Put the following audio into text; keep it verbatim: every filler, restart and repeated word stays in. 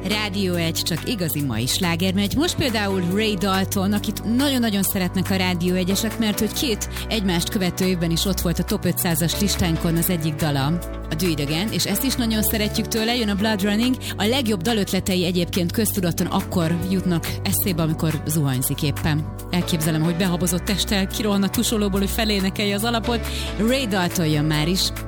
Rádió egy, csak igazi mai sláger megy. Most például Ray Dalton, akit nagyon-nagyon szeretnek a Rádió egyesek, mert hogy két egymást követő évben is ott volt a top ötszázas listánkon az egyik dala, a Do It Again, és ezt is nagyon szeretjük tőle, jön a Blood Running. A legjobb dalötletei egyébként köztudottan akkor jutnak eszébe, amikor zuhanyzik éppen. Elképzelem, hogy behabozott testtel kirohan a tusolóból, hogy felénekelje az alapot. Ray Dalton jön már is.